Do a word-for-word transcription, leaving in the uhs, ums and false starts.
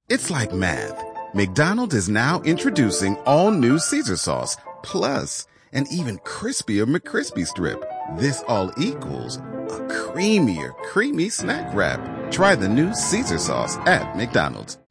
It's like math. McDonald's is now introducing all new Caesar sauce, plus an even crispier McCrispy strip. This all equals a creamier, creamy snack wrap. Try the new Caesar sauce at McDonald's.